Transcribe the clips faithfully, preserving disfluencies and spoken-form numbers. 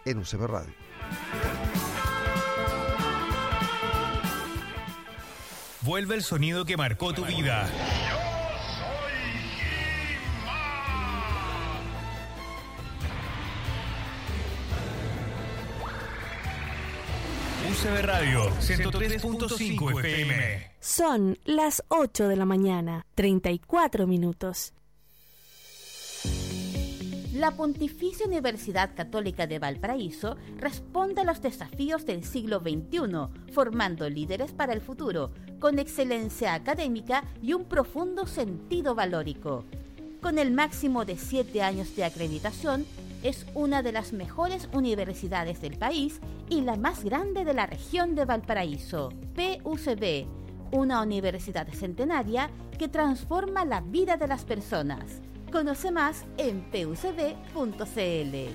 en U C B Radio. Vuelve el sonido que marcó tu vida. U C B Radio ciento tres punto cinco F M. Son las ocho de la mañana, treinta y cuatro minutos. La Pontificia Universidad Católica de Valparaíso responde a los desafíos del siglo veintiuno, formando líderes para el futuro, con excelencia académica y un profundo sentido valórico. Con el máximo de siete años de acreditación, es una de las mejores universidades del país y la más grande de la región de Valparaíso. P U C B, una universidad centenaria que transforma la vida de las personas. Conoce más en p u c b punto c l.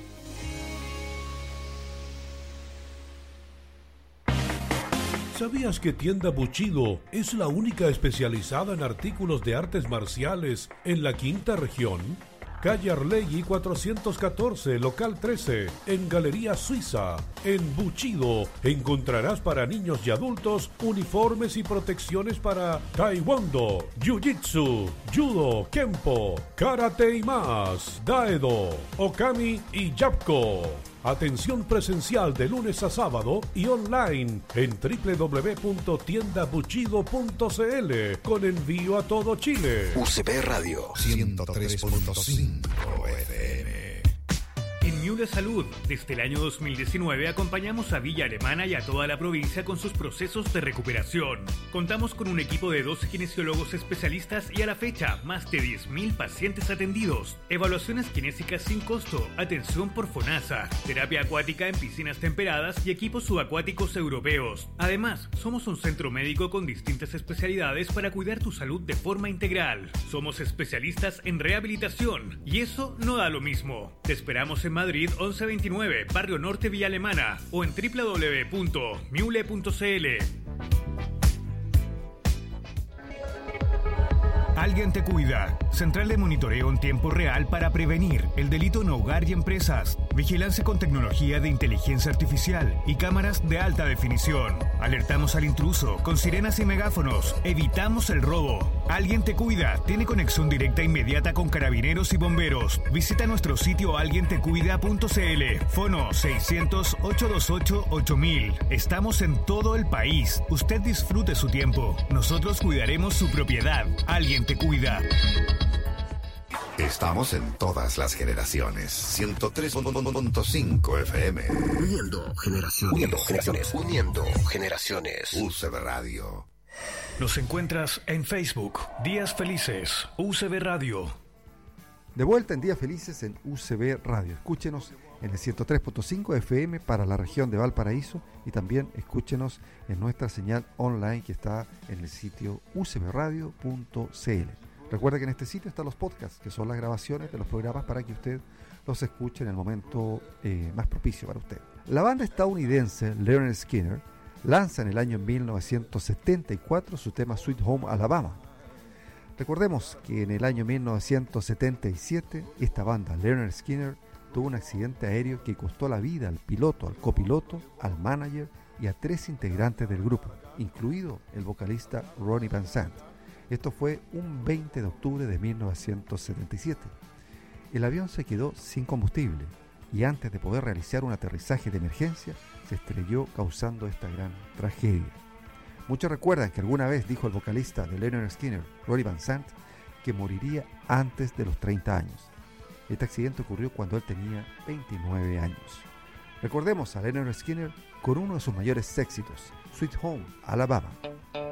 ¿Sabías que Tienda Bushido es la única especializada en artículos de artes marciales en la quinta región? Calle Arlegui cuatrocientos catorce, local trece, en Galería Suiza. En Bushido encontrarás para niños y adultos uniformes y protecciones para taekwondo, jiu-jitsu, judo, kempo, karate y más, daedo, okami y yapko. Atención presencial de lunes a sábado y online en doble u doble u doble u punto tienda bushido punto c l con envío a todo Chile. U C B Radio ciento tres punto cinco F M. En Ñuble Salud, desde el año dos mil diecinueve acompañamos a Villa Alemana y a toda la provincia con sus procesos de recuperación. Contamos con un equipo de doce kinesiólogos especialistas y a la fecha, más de diez mil pacientes atendidos. Evaluaciones kinésicas sin costo, atención por FONASA, terapia acuática en piscinas temperadas y equipos subacuáticos europeos. Además, somos un centro médico con distintas especialidades para cuidar tu salud de forma integral. Somos especialistas en rehabilitación y eso no da lo mismo. Te esperamos en Madrid once veintinueve, Barrio Norte, Villa Alemana, o en doble u doble u doble u punto miule punto c l. Alguien te cuida. Central de monitoreo en tiempo real para prevenir el delito en hogar y empresas. Vigilancia con tecnología de inteligencia artificial y cámaras de alta definición. Alertamos al intruso con sirenas y megáfonos. Evitamos el robo. Alguien te cuida. Tiene conexión directa inmediata con carabineros y bomberos. Visita nuestro sitio alguien te cuida punto c l. Fono seiscientos, ochocientos veintiocho, ocho mil. Estamos en todo el país. Usted disfrute su tiempo. Nosotros cuidaremos su propiedad. Alguien te cuida. Estamos en todas las generaciones. ciento tres punto cinco F M. Uniendo generaciones. Uniendo generaciones. Uniendo generaciones. U C B Radio. Nos encuentras en Facebook. Días Felices. U C B Radio. De vuelta en Días Felices en U C B Radio. Escúchenos en el ciento tres punto cinco F M para la región de Valparaíso y también escúchenos en nuestra señal online que está en el sitio u c b radio punto c l. Recuerda que en este sitio están los podcasts, que son las grabaciones de los programas para que usted los escuche en el momento eh, más propicio para usted. La banda estadounidense Lynyrd Skynyrd lanza en el año mil novecientos setenta y cuatro su tema Sweet Home Alabama. Recordemos que en el año mil novecientos setenta y siete esta banda Lynyrd Skynyrd tuvo un accidente aéreo que costó la vida al piloto, al copiloto, al manager y a tres integrantes del grupo, incluido el vocalista Ronnie Van Zant. Esto fue un veinte de octubre de mil novecientos setenta y siete. El avión se quedó sin combustible y antes de poder realizar un aterrizaje de emergencia se estrelló causando esta gran tragedia. Muchos recuerdan que alguna vez dijo el vocalista de Lynyrd Skynyrd, Ronnie Van Zant, que moriría antes de los treinta años. Este accidente ocurrió cuando él tenía veintinueve años. Recordemos a Lynyrd Skynyrd con uno de sus mayores éxitos, Sweet Home Alabama.